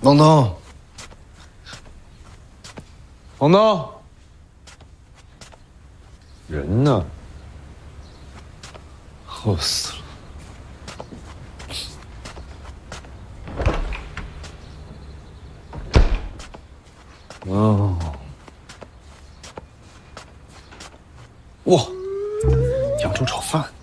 王东，王东，人呢？饿死了。哦，哇，扬州炒饭。